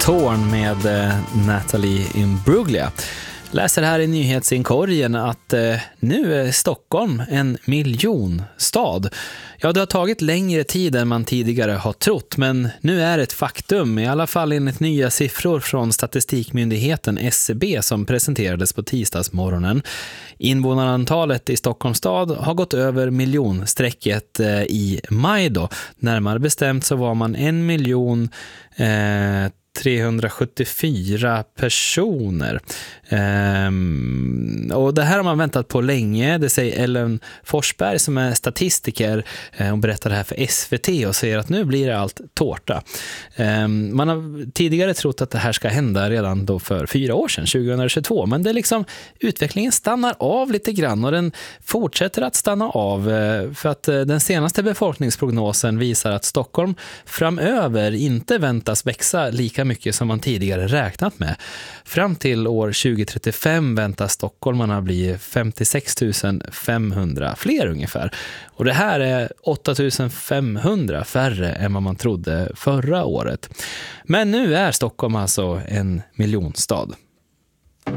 Torn med Natalie Imbruglia. Läser här i nyhetsinkorgen att nu är Stockholm en miljonstad. Ja, det har tagit längre tid än man tidigare har trott, men nu är det ett faktum, i alla fall enligt nya siffror från statistikmyndigheten SCB som presenterades på tisdagsmorgonen. Invånarantalet i Stockholms stad har gått över miljonstrecket i maj då. Närmare bestämt så var man 1,374 personer. Och det här har man väntat på länge. Det säger Ellen Forsberg som är statistiker. Hon berättar det här för SVT och säger att nu blir det allt tårta. Man har tidigare trott att det här ska hända redan då för 4 år sedan, 2022. Men det är liksom, utvecklingen stannar av lite grann och den fortsätter att stanna av. För att den senaste befolkningsprognosen visar att Stockholm framöver inte väntas växa lika mycket som man tidigare räknat med. Fram till år 2035 väntas stockholmarna bli 56 500 fler ungefär. Och det här är 8 500 färre än vad man trodde förra året. Men nu är Stockholm alltså en miljonstad.